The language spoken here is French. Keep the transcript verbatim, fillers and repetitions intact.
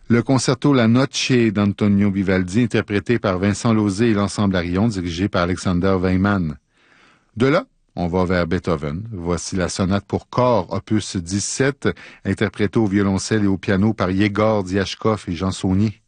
Le concerto La Noche d'Antonio Vivaldi, interprété par Vincent Lauzé et l'ensemble Arion, dirigé par Alexander Weinmann. De là, on va vers Beethoven. Voici la sonate pour corps, opus dix-sept, interprétée au violoncelle et au piano par Yegor Diachkov et Jean Saunier.